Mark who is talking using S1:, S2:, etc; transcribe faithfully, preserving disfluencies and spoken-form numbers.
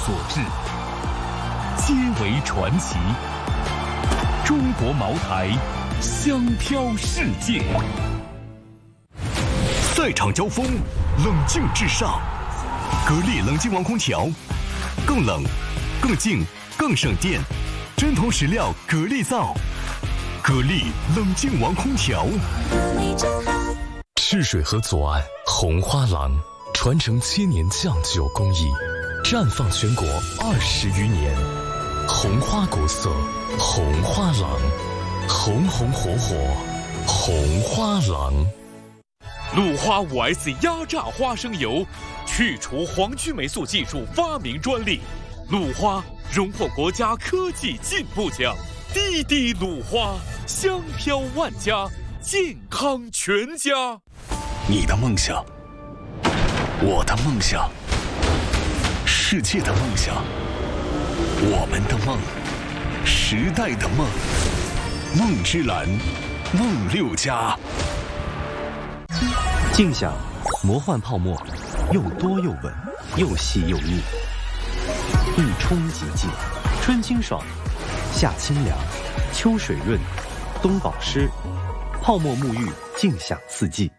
S1: 所制，皆为传奇。中国茅台，香飘世界。赛场交锋，冷静至上。格力冷静王空调，更冷、更静、更省电，真铜实料格力造。格力冷静王空调。赤水河左岸红花廊，传承千年酱酒工艺，绽放全国二十余年。红花国色，红花廊，红红火火，红花廊。鲁花 五 S 压榨花生油，去除黄曲霉素技术发明专利。鲁花荣获国家科技进步奖。滴滴鲁花，香飘万家，健康全家。
S2: 你的梦想，我的梦想，世界的梦想，我们的梦，时代的梦。梦之蓝，梦六家。
S3: 静享魔幻泡沫，又多又稳，又细又密。一冲即净，春清爽，夏清凉，秋水润，冬保湿，泡沫沐浴，静享四季。